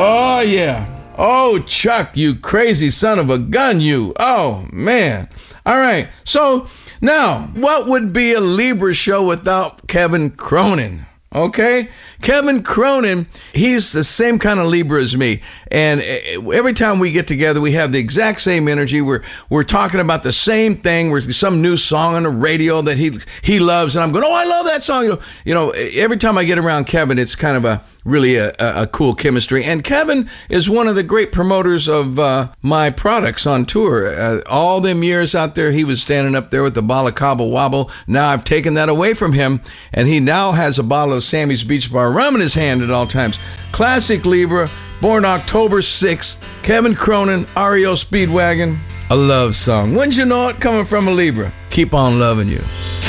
Oh, yeah. Oh, Chuck, you crazy son of a gun, you. Oh, man. All right. So now, what would be a Libra show without Kevin Cronin? Okay? Kevin Cronin, he's the same kind of Libra as me. And every time we get together, we have the exact same energy. We're talking about the same thing. There's some new song on the radio that he loves. And I'm going, oh, I love that song. You know, every time I get around Kevin, it's kind of really a cool chemistry. And Kevin is one of the great promoters of my products on tour. All them years out there, he was standing up there with the bottle of Cabo Wabo. Now I've taken that away from him, and he now has a bottle of Sammy's Beach Bar rum in his hand at all times. Classic Libra, born October 6th. Kevin Cronin, REO Speedwagon, a love song. Wouldn't you know it, coming from a Libra? Keep on loving you.